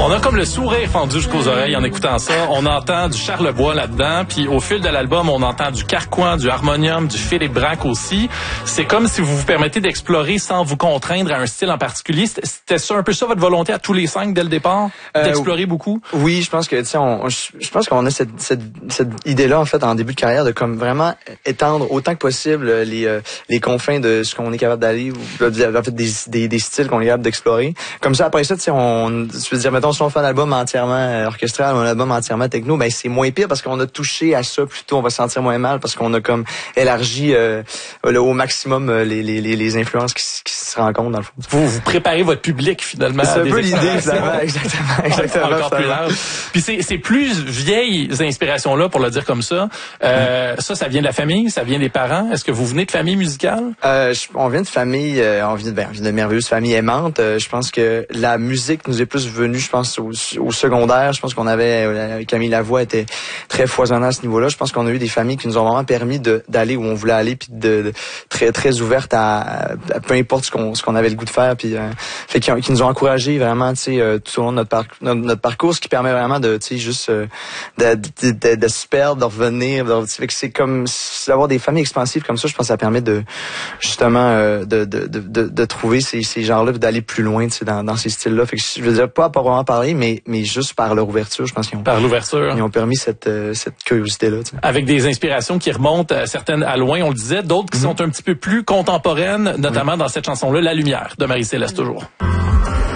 On a comme le sourire fendu jusqu'aux oreilles en écoutant ça. On entend du Charlebois là-dedans, puis au fil de l'album, on entend du Carquois, du harmonium, du Philippe Braque aussi. C'est comme si vous vous permettez d'explorer sans vous contraindre à un style en particulier. C'était ça, un peu ça votre volonté à tous les 5 dès le départ, d'explorer beaucoup? Oui, je pense que tu sais, je pense qu'on a cette idée-là en fait en début de carrière de comme vraiment étendre autant que possible les confins de ce qu'on est capable d'aller, ou en fait des styles qu'on est capable d'explorer. Comme ça après ça, tu sais, je veux dire, mettons, si on fait un album entièrement orchestral ou un album entièrement techno, ben c'est moins pire parce qu'on a touché à ça plutôt, on va se sentir moins mal parce qu'on a comme élargi au maximum les influences qui se rencontrent dans le fond. Vous préparez votre public finalement. C'est un peu l'idée, finalement. Exactement. Encore plus large. Puis ces plus vieilles inspirations-là, pour le dire comme ça, ça vient de la famille, ça vient des parents. Est-ce que vous venez de famille musicale? On vient de famille, on vient de merveilleuses familles aimantes. Je pense que la musique nous est plus venue, je pense, au secondaire. Je pense qu'on avait, Camille Lavoie était très foisonnant à ce niveau-là. Je pense qu'on a eu des familles qui nous ont vraiment permis d'aller où on voulait aller, puis de très très ouvertes à peu importe ce qu'on avait le goût de faire, puis qui nous ont encouragés vraiment, tu sais, tout au long de notre parcours, ce qui permet vraiment de, tu sais, juste de se perdre, de revenir. Fait que c'est comme d'avoir des familles expansives comme ça. Je pense que ça permet de justement de trouver ces genres-là, d'aller plus loin, tu sais, dans ces styles-là. Fait que je veux dire pas vraiment parler, mais juste par leur ouverture, je pense qu'ils ont permis cette curiosité-là. Tu sais. Avec des inspirations qui remontent certaines à loin, on le disait, d'autres qui sont un petit peu plus contemporaines, notamment dans cette chanson-là, La Lumière de Marie-Céleste toujours.